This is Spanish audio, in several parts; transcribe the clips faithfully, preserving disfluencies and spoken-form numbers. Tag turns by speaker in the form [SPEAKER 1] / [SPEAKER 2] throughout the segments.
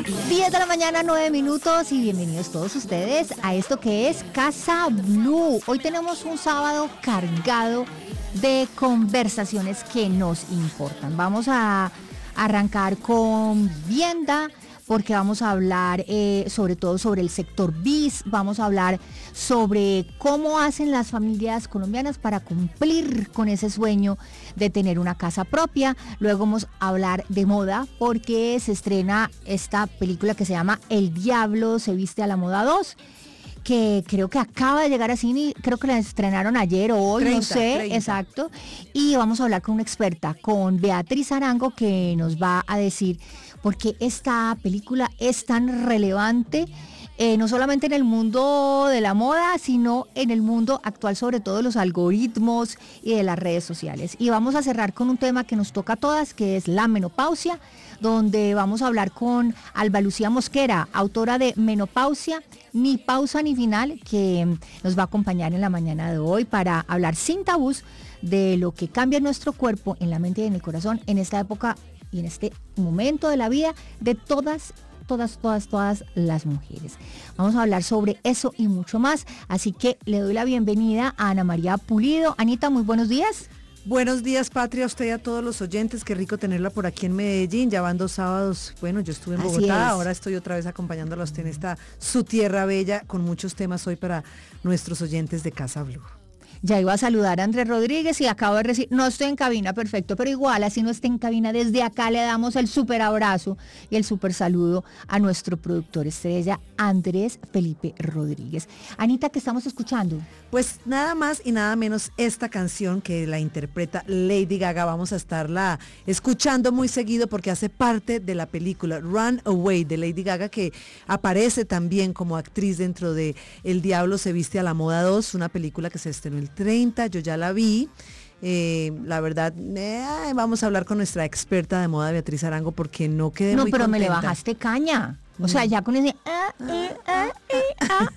[SPEAKER 1] diez de la mañana, nueve minutos y bienvenidos todos ustedes a esto que es Casa Blue. Hoy tenemos un sábado cargado de conversaciones que nos importan. Vamos a arrancar con vivienda, porque vamos a hablar eh, sobre todo sobre el sector bis, vamos a hablar sobre cómo hacen las familias colombianas para cumplir con ese sueño de tener una casa propia. Luego vamos a hablar de moda, porque se estrena esta película que se llama El Diablo se viste a la moda dos, que creo que acaba de llegar a cine, creo que la estrenaron ayer o hoy, treinta, no sé, treinta. Exacto. Y vamos a hablar con una experta, con Beatriz Arango, que nos va a decir por qué esta película es tan relevante, eh, no solamente en el mundo de la moda, sino en el mundo actual, sobre todo de los algoritmos y de las redes sociales. Y vamos a cerrar con un tema que nos toca a todas, que es la menopausia, donde vamos a hablar con Alba Lucía Mosquera, autora de Menopausia, Ni Pausa Ni Final, que nos va a acompañar en la mañana de hoy para hablar sin tabús de lo que cambia en nuestro cuerpo, en la mente y en el corazón, en esta época y en este momento de la vida de todas, todas, todas, todas las mujeres. Vamos a hablar sobre eso y mucho más, así que le doy la bienvenida a Ana María Pulido. Anita, muy buenos días.
[SPEAKER 2] Buenos días, Patria, a usted y a todos los oyentes. Qué rico tenerla por aquí en Medellín. Ya van dos sábados. Bueno, yo estuve en Bogotá, ahora estoy otra vez acompañándola a usted en esta su tierra bella, con muchos temas hoy para nuestros oyentes de Casa Blue.
[SPEAKER 1] Ya iba a saludar a Andrés Rodríguez y acabo de recibir, no estoy en cabina, perfecto, pero igual, así no esté en cabina, desde acá le damos el súper abrazo y el súper saludo a nuestro productor estrella, Andrés Felipe Rodríguez. Anita, ¿qué estamos escuchando?
[SPEAKER 2] Pues nada más y nada menos esta canción que la interpreta Lady Gaga. Vamos a estarla escuchando muy seguido porque hace parte de la película Run Away de Lady Gaga, que aparece también como actriz dentro de El Diablo se viste a la moda dos, una película que se estrenó el treinta, yo ya la vi. Eh, la verdad, eh, vamos a hablar con nuestra experta de moda, Beatriz Arango, porque no quedé
[SPEAKER 1] no,
[SPEAKER 2] muy
[SPEAKER 1] pero
[SPEAKER 2] contenta.
[SPEAKER 1] Me le bajaste caña. O sea, ya con ese ah, eh, ah, eh, ah.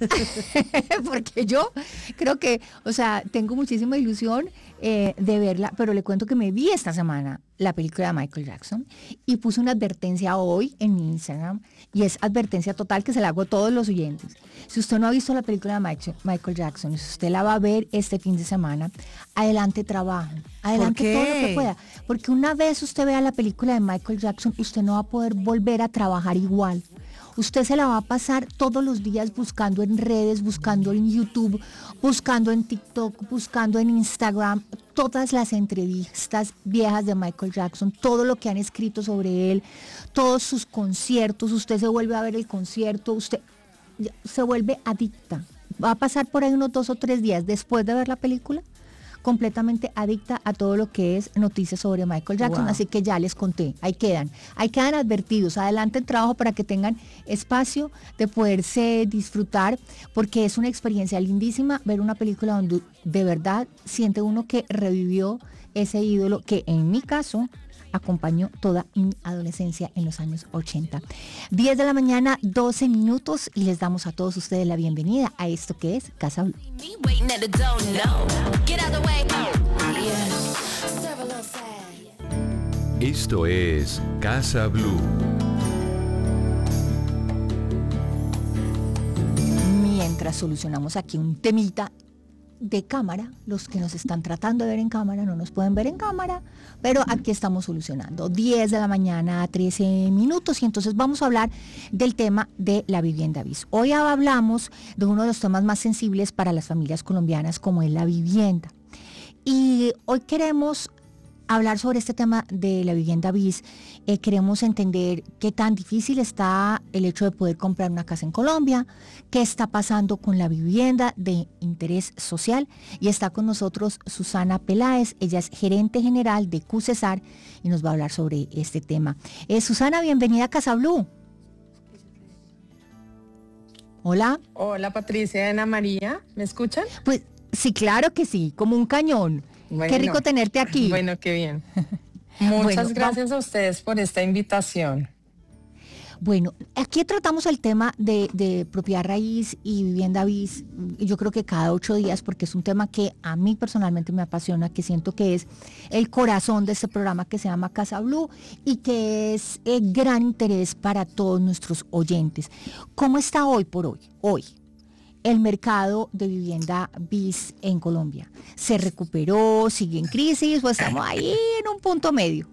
[SPEAKER 1] Porque yo creo que, o sea, tengo muchísima ilusión eh, de verla, pero le cuento que me vi esta semana la película de Michael Jackson y puse una advertencia hoy en mi Instagram, y es advertencia total que se la hago a todos los oyentes. Si usted no ha visto la película de Michael Jackson, si usted la va a ver este fin de semana, adelante trabajo, adelante todo lo que pueda, porque una vez usted vea la película de Michael Jackson, usted no va a poder volver a trabajar igual. Usted se la va a pasar todos los días buscando en redes, buscando en YouTube, buscando en TikTok, buscando en Instagram, todas las entrevistas viejas de Michael Jackson, todo lo que han escrito sobre él, todos sus conciertos. Usted se vuelve a ver el concierto, usted se vuelve adicta. Va a pasar por ahí unos dos o tres días después de ver la película, completamente adicta a todo lo que es noticias sobre Michael Jackson. Wow. Así que ya les conté, ahí quedan, ahí quedan advertidos, adelante el trabajo para que tengan espacio de poderse disfrutar, porque es una experiencia lindísima ver una película donde de verdad siente uno que revivió ese ídolo que en mi caso acompañó toda mi adolescencia en los años ochenta. diez de la mañana, doce minutos, y les damos a todos ustedes la bienvenida a esto que es Casa Blue.
[SPEAKER 3] Esto es Casa Blue.
[SPEAKER 1] Mientras solucionamos aquí un temita de cámara, los que nos están tratando de ver en cámara no nos pueden ver en cámara, pero aquí estamos solucionando. diez de la mañana, trece minutos, y entonces vamos a hablar del tema de la vivienda bis. Hoy hablamos de uno de los temas más sensibles para las familias colombianas, como es la vivienda. Y hoy queremos hablar sobre este tema de la vivienda bis. Eh, queremos entender qué tan difícil está el hecho de poder comprar una casa en Colombia, qué está pasando con la vivienda de interés social, y está con nosotros Susana Peláez. Ella es gerente general de QCESAR y nos va a hablar sobre este tema. Eh, Susana, bienvenida a Casa Blue. Hola.
[SPEAKER 4] Hola, Patricia, Ana María, ¿me escuchan?
[SPEAKER 1] Pues sí, claro que sí, como un cañón. Bueno, qué rico tenerte aquí.
[SPEAKER 4] Bueno, qué bien. Muchas bueno, gracias va- a ustedes por esta invitación.
[SPEAKER 1] Bueno, aquí tratamos el tema de, de propiedad raíz y vivienda bis, yo creo que cada ocho días, porque es un tema que a mí personalmente me apasiona, que siento que es el corazón de este programa que se llama Casa Blue y que es eh, gran interés para todos nuestros oyentes. ¿Cómo está hoy por hoy? Hoy. El mercado de vivienda bis en Colombia. ¿Se recuperó, sigue en crisis o estamos ahí en un punto medio?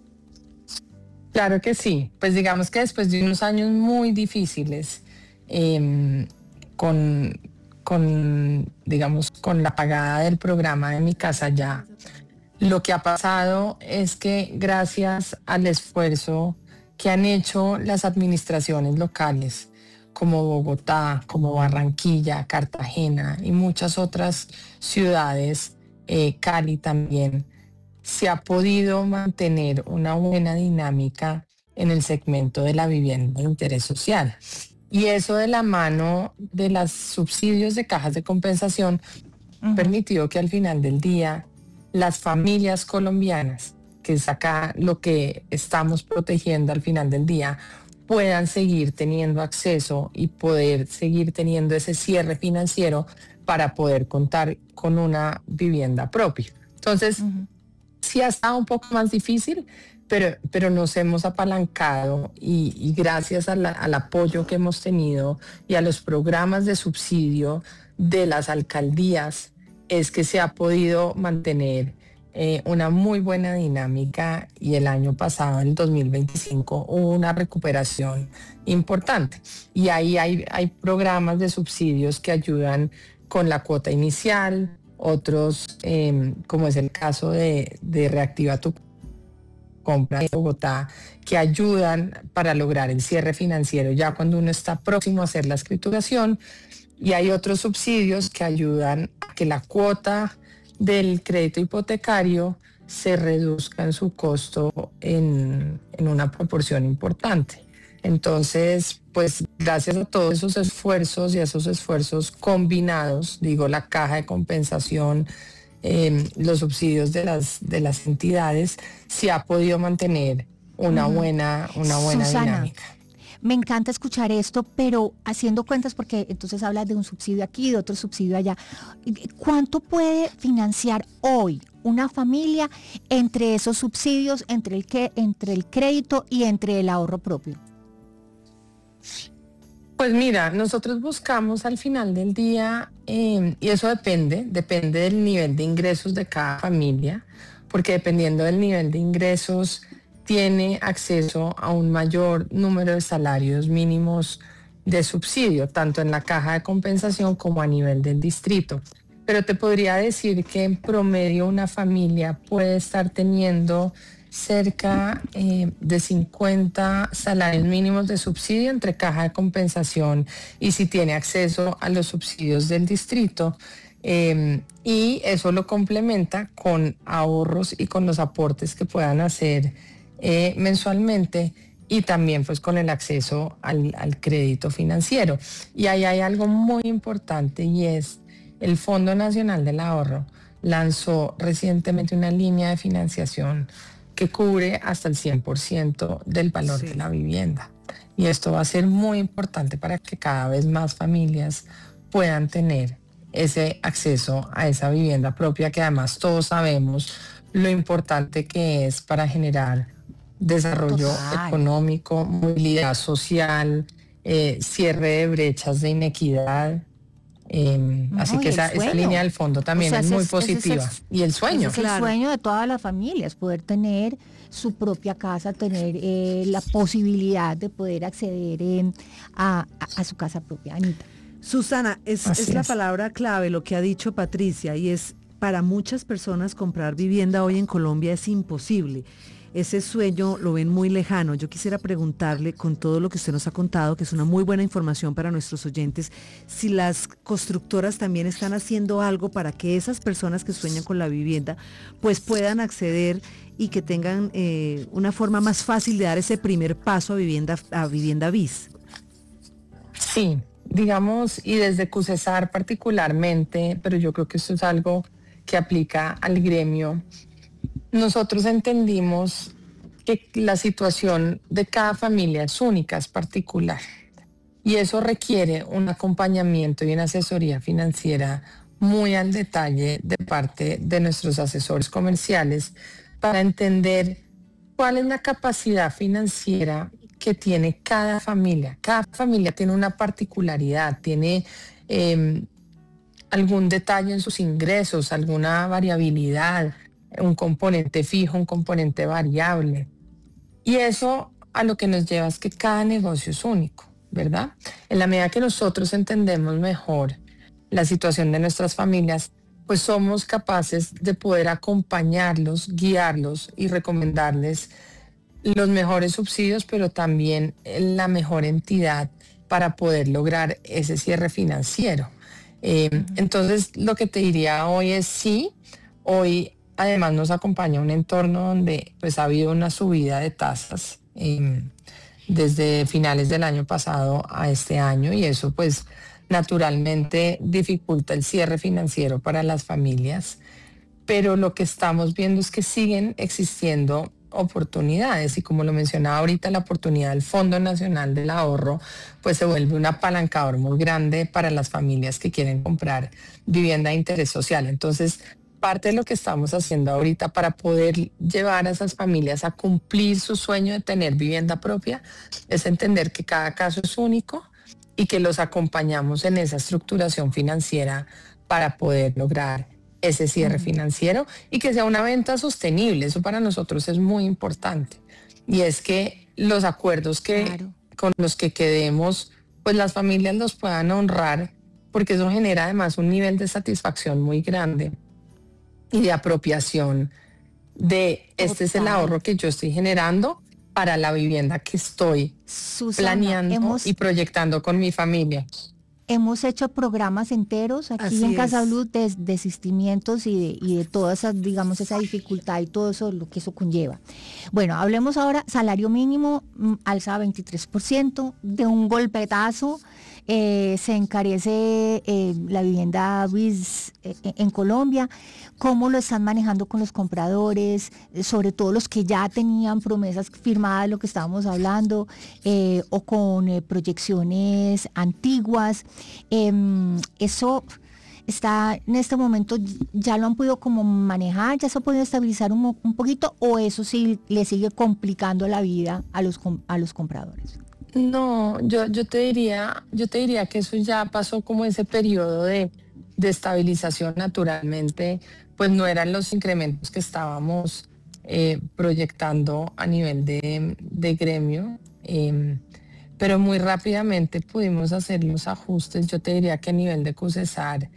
[SPEAKER 4] Claro que sí. Pues digamos que después de unos años muy difíciles, eh, con, con, digamos, con la pagada del programa de Mi Casa Ya, lo que ha pasado es que gracias al esfuerzo que han hecho las administraciones locales, como Bogotá, como Barranquilla, Cartagena y muchas otras ciudades, eh, Cali también, se ha podido mantener una buena dinámica en el segmento de la vivienda de interés social. Y eso de la mano de los subsidios de cajas de compensación uh-huh. permitió que al final del día las familias colombianas, que es acá lo que estamos protegiendo al final del día, puedan seguir teniendo acceso y poder seguir teniendo ese cierre financiero para poder contar con una vivienda propia. Entonces, uh-huh. sí ha estado un poco más difícil, pero, pero nos hemos apalancado y, y gracias a la, al apoyo que hemos tenido y a los programas de subsidio de las alcaldías es que se ha podido mantener eh, una muy buena dinámica y el año pasado, en el dos mil veinticinco, hubo una recuperación importante. Y ahí hay, hay programas de subsidios que ayudan con la cuota inicial, otros, eh, como es el caso de, de Reactiva tu Compra de Bogotá, que ayudan para lograr el cierre financiero ya cuando uno está próximo a hacer la escrituración, y hay otros subsidios que ayudan a que la cuota del crédito hipotecario se reduzca en su costo en, en una proporción importante. Entonces, pues gracias a todos esos esfuerzos y a esos esfuerzos combinados, digo, la caja de compensación, eh, los subsidios de las, de las entidades, se ha podido mantener una uh-huh. buena, una buena
[SPEAKER 1] Susana,
[SPEAKER 4] dinámica.
[SPEAKER 1] Me encanta escuchar esto, pero haciendo cuentas, porque entonces hablas de un subsidio aquí, de otro subsidio allá. ¿Cuánto puede financiar hoy una familia entre esos subsidios, entre el, que, entre el crédito y entre el ahorro propio?
[SPEAKER 4] Pues mira, nosotros buscamos al final del día, eh, y eso depende, depende del nivel de ingresos de cada familia, porque dependiendo del nivel de ingresos tiene acceso a un mayor número de salarios mínimos de subsidio, tanto en la caja de compensación como a nivel del distrito. Pero te podría decir que en promedio una familia puede estar teniendo cerca eh, de cincuenta salarios mínimos de subsidio entre caja de compensación y si tiene acceso a los subsidios del distrito. Eh, y eso lo complementa con ahorros y con los aportes que puedan hacer eh, mensualmente y también pues con el acceso al, al crédito financiero. Y ahí hay algo muy importante y es el Fondo Nacional del Ahorro lanzó recientemente una línea de financiación que cubre hasta el cien por ciento del valor sí. de la vivienda. Y esto va a ser muy importante para que cada vez más familias puedan tener ese acceso a esa vivienda propia, que además todos sabemos lo importante que es para generar desarrollo Total. económico, movilidad social, eh, cierre de brechas de inequidad. Eh, no, así que esa, esa línea del fondo también o sea, es muy es, positiva. Es, es, y el sueño.
[SPEAKER 1] Es claro. el sueño de todas las familias, poder tener su propia casa, tener eh, la posibilidad de poder acceder eh, a, a, a su casa propia. Anita.
[SPEAKER 2] Susana, es, es, es la palabra clave lo que ha dicho Patricia, y es para muchas personas comprar vivienda hoy en Colombia es imposible. Ese sueño lo ven muy lejano. Yo quisiera preguntarle, con todo lo que usted nos ha contado, que es una muy buena información para nuestros oyentes, si las constructoras también están haciendo algo para que esas personas que sueñan con la vivienda pues puedan acceder y que tengan eh, una forma más fácil de dar ese primer paso a vivienda, a vivienda bis.
[SPEAKER 4] Sí, digamos, y desde CUSESAR particularmente, pero yo creo que esto es algo que aplica al gremio. Nosotros entendimos que la situación de cada familia es única, es particular. Y eso requiere un acompañamiento y una asesoría financiera muy al detalle de parte de nuestros asesores comerciales para entender cuál es la capacidad financiera que tiene cada familia. Cada familia tiene una particularidad, tiene eh, algún detalle en sus ingresos, alguna variabilidad, un componente fijo, un componente variable. Y eso a lo que nos lleva es que cada negocio es único, ¿verdad? En la medida que nosotros entendemos mejor la situación de nuestras familias, pues somos capaces de poder acompañarlos, guiarlos y recomendarles los mejores subsidios, pero también la mejor entidad para poder lograr ese cierre financiero. Eh, uh-huh. Entonces, lo que te diría hoy es sí, hoy además nos acompaña un entorno donde pues ha habido una subida de tasas eh, desde finales del año pasado a este año, y eso pues naturalmente dificulta el cierre financiero para las familias, pero lo que estamos viendo es que siguen existiendo oportunidades, y como lo mencionaba ahorita, la oportunidad del Fondo Nacional del Ahorro pues se vuelve un apalancador muy grande para las familias que quieren comprar vivienda de interés social. Entonces, parte de lo que estamos haciendo ahorita para poder llevar a esas familias a cumplir su sueño de tener vivienda propia es entender que cada caso es único y que los acompañamos en esa estructuración financiera para poder lograr ese cierre uh-huh. financiero y que sea una venta sostenible. Eso para nosotros es muy importante. Y es que los acuerdos que, claro. con los que quedemos, pues las familias los puedan honrar, porque eso genera además un nivel de satisfacción muy grande y de apropiación de este Total. Es el ahorro que yo estoy generando para la vivienda que estoy Susana, planeando hemos, y proyectando con mi familia.
[SPEAKER 1] Hemos hecho programas enteros aquí Así en Casa Blue de desistimientos y de, y de toda esa, digamos, esa dificultad y todo eso, lo que eso conlleva. Bueno, hablemos ahora, salario mínimo alza veintitrés por ciento, de un golpetazo. Eh, se encarece eh, la vivienda bis, eh, en Colombia. ¿Cómo lo están manejando con los compradores, eh, sobre todo los que ya tenían promesas firmadas, lo que estábamos hablando, eh, o con eh, proyecciones antiguas? Eh, eso está en este momento, ya lo han podido como manejar, ya se ha podido estabilizar un, un poquito, o eso sí le sigue complicando la vida a los, a los compradores.
[SPEAKER 4] No, yo, yo te diría, yo te diría que eso ya pasó como ese periodo de, de estabilización. Naturalmente, pues no eran los incrementos que estábamos eh, proyectando a nivel de, de gremio, eh, pero muy rápidamente pudimos hacer los ajustes. Yo te diría que a nivel de CUSESAR,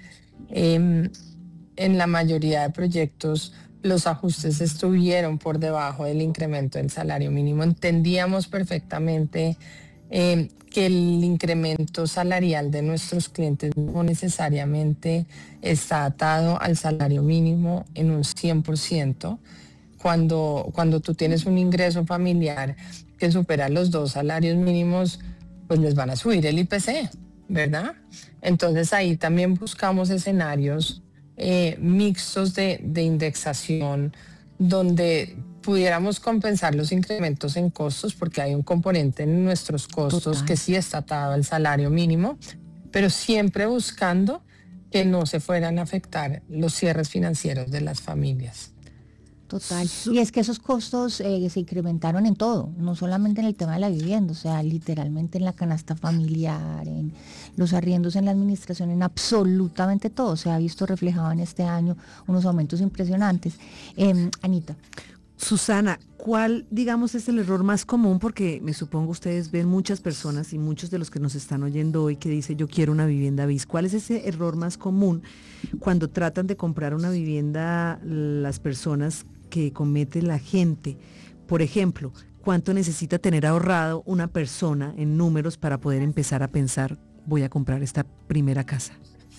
[SPEAKER 4] eh, en la mayoría de proyectos, los ajustes estuvieron por debajo del incremento del salario mínimo. Entendíamos perfectamente eh, que el incremento salarial de nuestros clientes no necesariamente está atado al salario mínimo en un cien por ciento. Cuando, cuando tú tienes un ingreso familiar que supera los dos salarios mínimos, pues les van a subir el I P C, ¿verdad? Entonces ahí también buscamos escenarios Eh, mixtos de, de indexación donde pudiéramos compensar los incrementos en costos, porque hay un componente en nuestros costos Total. Que sí está atado al salario mínimo, pero siempre buscando que no se fueran a afectar los cierres financieros de las familias.
[SPEAKER 1] Total. Y es que esos costos eh, se incrementaron en todo, no solamente en el tema de la vivienda, o sea, literalmente en la canasta familiar, en los arriendos, en la administración, en absolutamente todo. Se ha visto reflejado en este año unos aumentos impresionantes. Eh, Anita.
[SPEAKER 2] Susana, ¿cuál, digamos, es el error más común? Porque me supongo ustedes ven muchas personas y muchos de los que nos están oyendo hoy que dice yo quiero una vivienda bis. ¿Cuál es ese error más común cuando tratan de comprar una vivienda las personas que comete la gente? Por ejemplo, ¿cuánto necesita tener ahorrado una persona en números para poder empezar a pensar voy a comprar esta primera casa?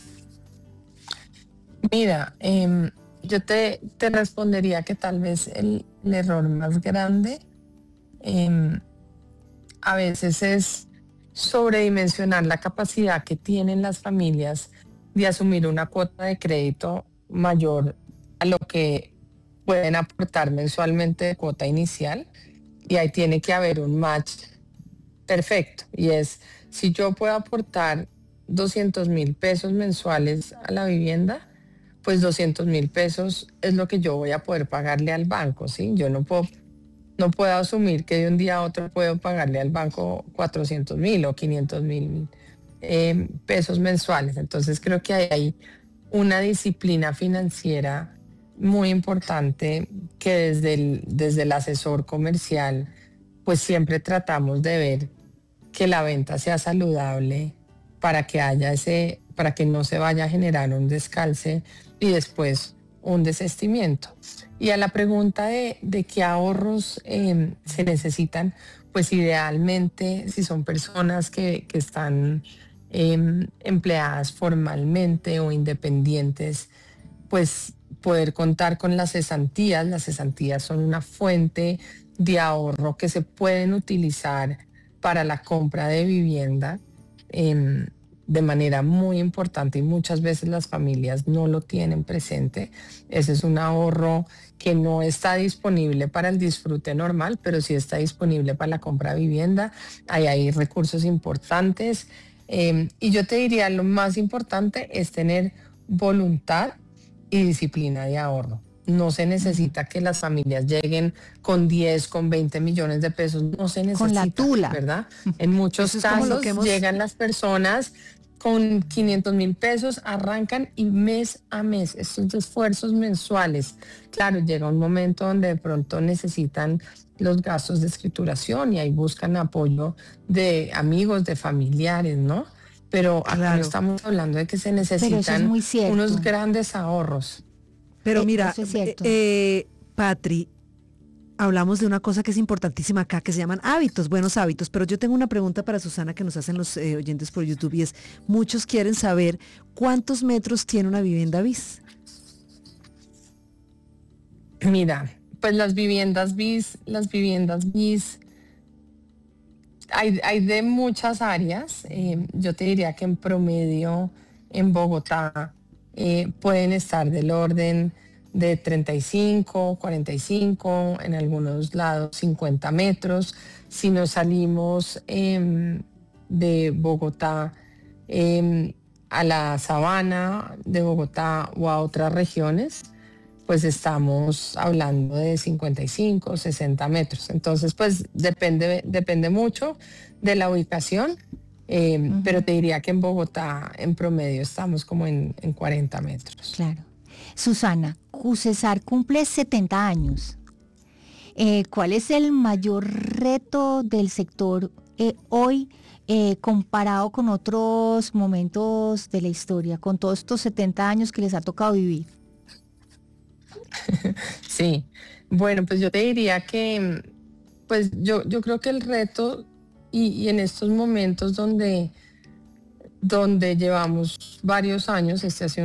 [SPEAKER 4] Mira, eh, yo te, te respondería que tal vez el, el error más grande eh, a veces es sobredimensionar la capacidad que tienen las familias de asumir una cuota de crédito mayor a lo que pueden aportar mensualmente de cuota inicial. y ahí tiene que haber un match perfecto. Y es, si yo puedo aportar doscientos mil pesos mensuales a la vivienda, pues doscientos mil pesos es lo que yo voy a poder pagarle al banco, ¿sí? Yo no puedo, no puedo asumir que de un día a otro puedo pagarle al banco cuatrocientos mil o quinientos mil eh, pesos mensuales. Entonces creo que hay, hay una disciplina financiera muy importante que desde el, desde el asesor comercial, pues siempre tratamos de ver que la venta sea saludable para que haya ese, para que no se vaya a generar un descalce y después un desistimiento. Y a la pregunta de, de qué ahorros eh, se necesitan, pues idealmente si son personas que, que están eh, empleadas formalmente o independientes, pues poder contar con las cesantías. Las cesantías son una fuente de ahorro que se pueden utilizar para la compra de vivienda eh, de manera muy importante, y muchas veces las familias no lo tienen presente. Ese es un ahorro que no está disponible para el disfrute normal, pero sí está disponible para la compra de vivienda. Ahí hay recursos importantes eh, y yo te diría lo más importante es tener voluntad y disciplina de ahorro. No se necesita que las familias lleguen con diez, con veinte millones de pesos, no se necesita,
[SPEAKER 1] Con la tula.
[SPEAKER 4] ¿verdad? En muchos
[SPEAKER 2] Eso es como lo
[SPEAKER 4] casos
[SPEAKER 2] que hemos-
[SPEAKER 4] llegan las personas con quinientos mil pesos, arrancan y mes a mes, estos esfuerzos mensuales. Claro, llega un momento donde de pronto necesitan los gastos de escrituración y ahí buscan apoyo de amigos, de familiares, ¿no? Pero acá
[SPEAKER 2] Claro.
[SPEAKER 4] no estamos hablando de que se
[SPEAKER 1] Pero eso es
[SPEAKER 4] necesitan
[SPEAKER 1] muy cierto.
[SPEAKER 4] unos grandes ahorros.
[SPEAKER 2] Pero
[SPEAKER 1] Eh,
[SPEAKER 2] mira,
[SPEAKER 1] eso es cierto.
[SPEAKER 2] eh, Patri, hablamos de una cosa que es importantísima acá, que se llaman hábitos, buenos hábitos, pero yo tengo una pregunta para Susana que nos hacen los eh, oyentes por YouTube, y es, muchos quieren saber cuántos metros tiene una vivienda bis.
[SPEAKER 4] Mira, pues las viviendas bis, las viviendas bis, hay, hay de muchas áreas. Eh, yo te diría que en promedio en Bogotá eh, pueden estar del orden de treinta y cinco, cuarenta y cinco, en algunos lados cincuenta metros. Si nos salimos eh, de Bogotá eh, a la sabana de Bogotá o a otras regiones, pues estamos hablando de cincuenta y cinco, sesenta metros. Entonces, pues depende, depende mucho de la ubicación, eh,
[SPEAKER 1] Ujú.
[SPEAKER 4] pero te diría que en Bogotá en promedio estamos como en, en cuarenta metros.
[SPEAKER 1] Claro. Susana, César cumple setenta años. Eh, ¿cuál es el mayor reto del sector eh, hoy eh, comparado con otros momentos de la historia, con todos estos setenta años que les ha tocado vivir?
[SPEAKER 4] Sí, bueno, pues yo te diría que, pues yo, yo creo que el reto y, y en estos momentos donde, donde llevamos varios años, este ha sido